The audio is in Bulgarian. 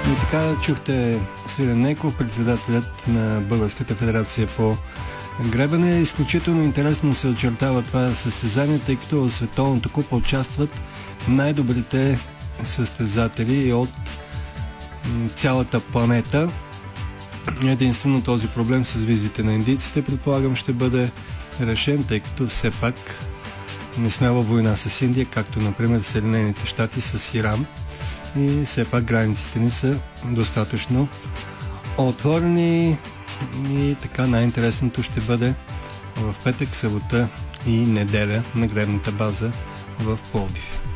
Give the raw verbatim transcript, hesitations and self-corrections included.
И така чухте Свилен Нейков, председателят на Българската федерация по гребане. Изключително интересно се очертава това състезание, тъй като в Световната купа участват най-добрите състезатели от цялата планета. Единствено този проблем с визите на индийците, предполагам, ще бъде решен, тъй като все пак не сме във война с Индия, както например Съединените щати с Иран. И все пак границите ни са достатъчно отворени. И така най-интересното ще бъде в петък, събота и неделя на гребната база в Пловдив.